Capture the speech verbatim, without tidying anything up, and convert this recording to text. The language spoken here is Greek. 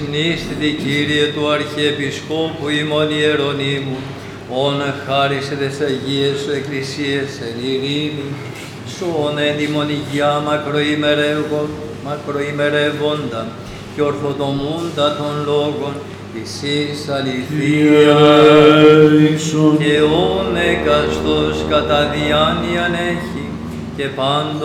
μνήσθητη, Κύριε του Αρχιεπισκόπου ημών Ιερονύμου, ον χάρισε τες Αγίες σου Εκκλησίες εν ειρήνη, σον έντιμον υγειά μακροημερεύον, μακροημερεύοντα και ορθοτομούντα των λόγων της εις αληθείας, και όν εκαστός κατά διάνοιαν έχει και πάντων